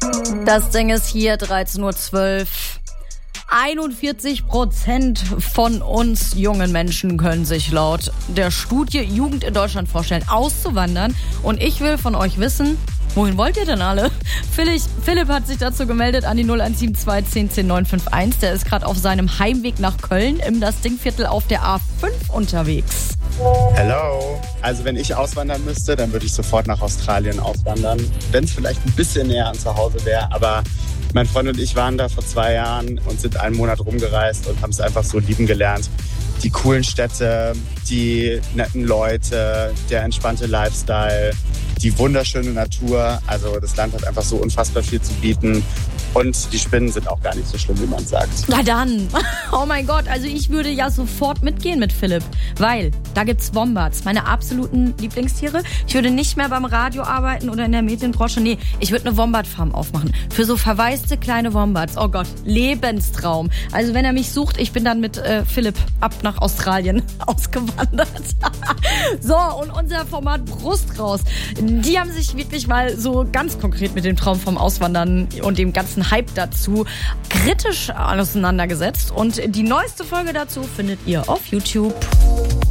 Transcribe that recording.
Das Ding ist hier, 13:12 Uhr. 41% von uns jungen Menschen können sich laut der Studie Jugend in Deutschland vorstellen, auszuwandern. Und ich will von euch wissen, wohin wollt ihr denn alle? Philipp hat sich dazu gemeldet an die 0172 10 10 951. Der ist gerade auf seinem Heimweg nach Köln im Das Ding-Viertel auf der A5 unterwegs. Hello. Also wenn ich auswandern müsste, dann würde ich sofort nach Australien auswandern. Wenn es vielleicht ein bisschen näher an zu Hause wäre. Aber mein Freund und ich waren da vor 2 Jahren und sind einen Monat rumgereist und haben es einfach so lieben gelernt. Die coolen Städte, die netten Leute, der entspannte Lifestyle, die wunderschöne Natur. Also das Land hat einfach so unfassbar viel zu bieten. Und die Spinnen sind auch gar nicht so schlimm, wie man sagt. Na dann. Oh mein Gott, also ich würde ja sofort mitgehen mit Philipp. Weil da gibt's Wombats, meine absoluten Lieblingstiere. Ich würde nicht mehr beim Radio arbeiten oder in der Medienbranche. Nee, ich würde eine Wombat-Farm aufmachen. Für so verwaiste kleine Wombats. Oh Gott, Lebenstraum. Also wenn er mich sucht, ich bin dann mit Philipp ab nach Australien ausgewandert. So, und unser Format Brust raus. Die haben sich wirklich mal so ganz konkret mit dem Traum vom Auswandern und dem ganzen Hype dazu kritisch auseinandergesetzt. Und die neueste Folge dazu findet ihr auf YouTube.